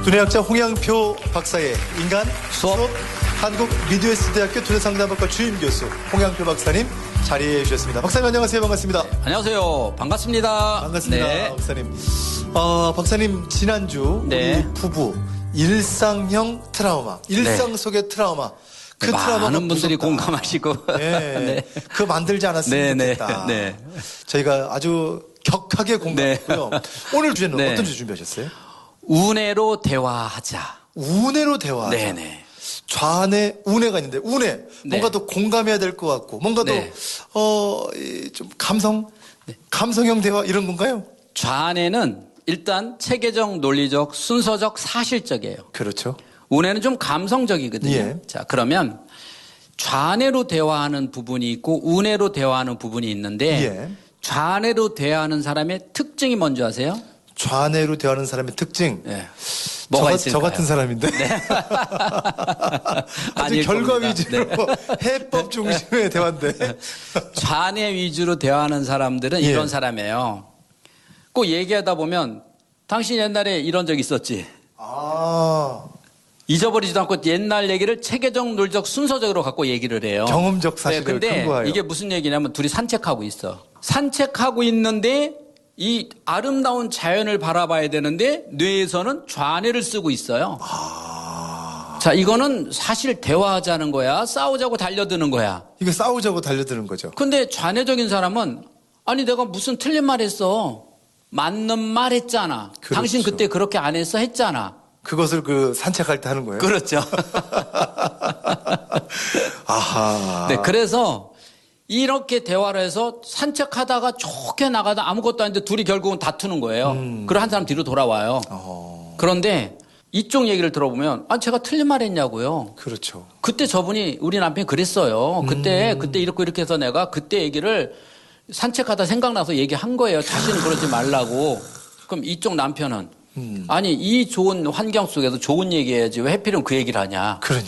두뇌학자 홍양표 박사의 인간 수업 한국미드웨스트대학교 두뇌상담학과 주임 교수 홍양표 박사님 자리해 주셨습니다. 박사님 안녕하세요. 반갑습니다. 네, 안녕하세요. 반갑습니다. 반갑습니다. 네. 박사님. 박사님 지난주 네. 우리 부부 일상형 트라우마, 일상 속의 트라우마. 그 트라우마가 많은 분들이 무섭다. 공감하시고. 네. 네. 그거 만들지 않았으면 네, 좋겠다. 네. 저희가 아주 격하게 공감했고요. 오늘 주제는 네. 어떤 주제 준비하셨어요? 운해로 대화하자. 운해로 대화하자. 네네. 좌뇌, 우뇌가 있는데 우뇌 뭔가 네. 더 공감해야 될 것 같고 뭔가 네. 좀 감성형 대화 이런 건가요? 좌뇌는 일단 체계적, 논리적, 순서적, 사실적이에요. 그렇죠. 운해는 좀 감성적이거든요. 예. 자, 그러면 좌뇌로 대화하는 부분이 있고 운해로 대화하는 부분이 있는데 예. 좌뇌로 대화하는 사람의 특징이 뭔지 아세요? 좌뇌로 대하는 사람의 특징. 네. 뭐가 있을까요? 저 같은 사람인데. 아주 아닐 결과 겁니다. 위주로 해법 중심의 대화인데. 좌뇌 위주로 대화하는 사람들은 예. 이런 사람이에요. 꼭 얘기하다 보면 당신 옛날에 이런 적 있었지. 아, 잊어버리지도 않고 옛날 얘기를 체계적, 논리적, 순서적으로 갖고 얘기를 해요. 경험적 사실을 근데 근거하여. 이게 무슨 얘기냐면 둘이 산책하고 있어. 산책하고 있는데 이 아름다운 자연을 바라봐야 되는데 뇌에서는 좌뇌를 쓰고 있어요. 자, 이거는 사실 대화하자는 거야? 싸우자고 달려드는 거야? 이거 싸우자고 달려드는 거죠. 근데 좌뇌적인 사람은 아니 내가 무슨 틀린 말 했어. 맞는 말 했잖아. 그렇죠. 당신 그때 그렇게 안 했어 했잖아. 그것을 그 산책할 때 하는 거예요. 그렇죠. 아하. 네, 그래서 이렇게 대화를 해서 산책하다가 좋게 나가다 아무것도 아닌데 둘이 결국은 다투는 거예요. 그리고 한 사람 뒤로 돌아와요. 그런데 이쪽 얘기를 들어보면 아 제가 틀린 말 했냐고요. 그렇죠. 그때 저분이 우리 남편이 그랬어요. 그때 이렇게 해서 내가 그때 얘기를 산책하다 생각나서 얘기한 거예요. 다시는 그러지 말라고. 그럼 이쪽 남편은 아니 이 좋은 환경 속에서 좋은 얘기해야지 왜 하필이면 그 얘기를 하냐. 그러니까.